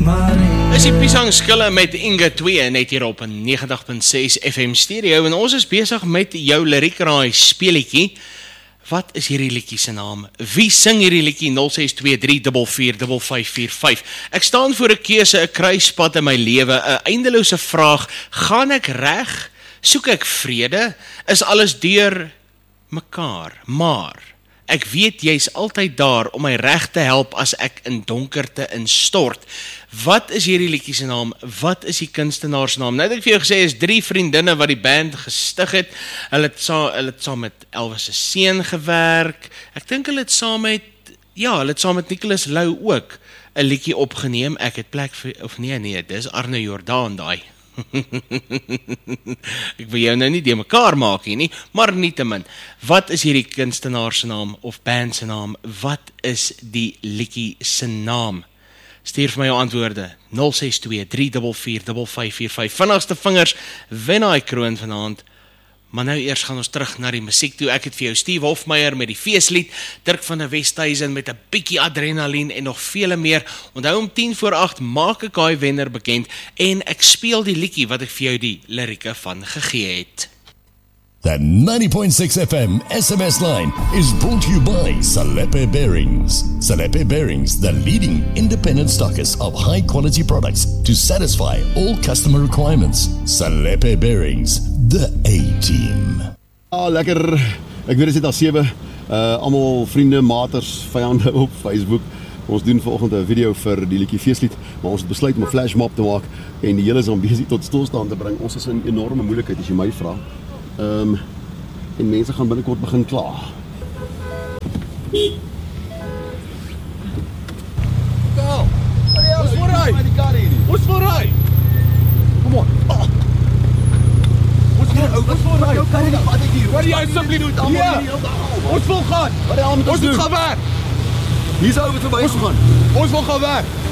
Is die Pisang Skille met Inge 2 net hier op 90.6 FM stereo en ons is besig met jou liriekraai speletjie. Wat is hierdie liedjie se naam? Wie sing hierdie liedjie? 0623445545. Ek staan voor 'n keuse, 'n kruispunt in my lewe, 'n eindelose vraag. Gaan ek reg? Soek ek vrede? Is alles deur mekaar? Maar ek weet jy's altyd daar om my reg te help as ek in donkerte instort. Wat is hierdie liedjie se naam? Wat is die kunstenaar se naam? Nou het ek vir jou gesê, is 3 vriendinne wat die band gestig het. Hulle het saam met Elvis se seun gewerk. Ek dink hulle het saam met Nicholas Lou ook 'n liedjie opgeneem. Ek het plek vir, of nee, dis Arne Jordaan daai. Ek wil jou nou nie de mekaar maak hier nie, maar nietemin, wat is hierdie kunstenaar se naam of band se naam? Wat is die liedjie se naam? Stuur vir my jou antwoorde, 0623445545. Vinnigste vingers wen daai kroon vanaand. Maar nou eers gaan ons terug na die musiek toe. Ek het vir jou Steve Hofmeyer met die feeslied, Dirk van der Westhuizen met 'n bietjie adrenalien en nog vele meer. Onthou om 10:08 maak ek daai wenner bekend en ek speel die liedjie wat ek vir jou die lirieke van gegee het. The 90.6 FM SMS line is brought to you by Salepe Bearings. Salepe Bearings, the leading independent stockist of high-quality products to satisfy all customer requirements. Salepe Bearings, the A-team. Lekker. Ek weet dit is net al 7. Almal vriende, maters, vyande op Facebook. Ons doen vanoggend 'n video vir die liedjie feeslied, maar ons het besluit om 'n flashmob te maak en die hele Zambesi tot stilstaan te bring. Ons is in enorme moeilikheid as jy my vra. En mense gaan binnekort begin kla. Ons vooruit! Ons vooruit! Kom on! Ons vooruit! Wat jy asseblief doen? Ja! Ons wil gaan! Ons moet gaan werk! Hier sou we verby gegaan. Ons wil gaan werk!